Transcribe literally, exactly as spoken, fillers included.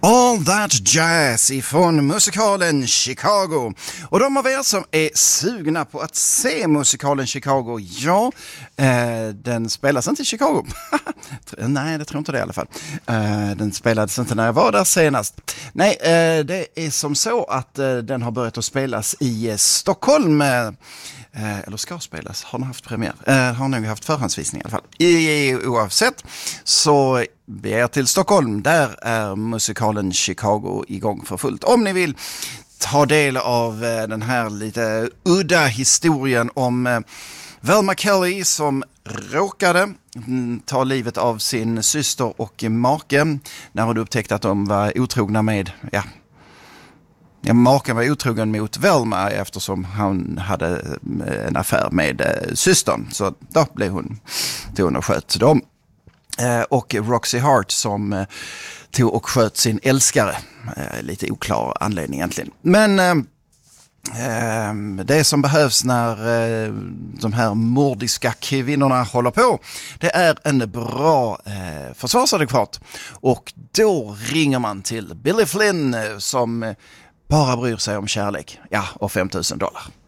All That Jazz ifrån musikalen Chicago. Och de av er som är sugna på att se musikalen Chicago, ja, eh, den spelas inte i Chicago. Nej, det tror inte det i alla fall. Eh, den spelades inte när jag var där senast. Nej, eh, det är som så att eh, den har börjat att spelas i eh, Stockholm. Eh, eller ska spelas, har den haft premiär. Eh, har nog haft förhandsvisning i alla fall. I, oavsett så begär till Stockholm, där är musikalen Chicago igång för fullt. Om ni vill ta del av eh, den här lite udda historien om eh, Velma Kelly som råkade mm, ta livet av sin syster och make när hon upptäckte att de var otrogna med, ja, Ja, maken var otrogen mot Velma eftersom han hade en affär med eh, systern. Så då blev hon, tog hon och sköt dem. Eh, och Roxy Hart som eh, tog och sköt sin älskare. Eh, lite oklar anledning egentligen. Men eh, eh, det som behövs när eh, de här mordiska kvinnorna håller på, det är en bra eh, försvarsadekvat. Och då ringer man till Billy Flynn eh, som... Eh, bara bryr sig om kärlek. Ja, och fem tusen dollar.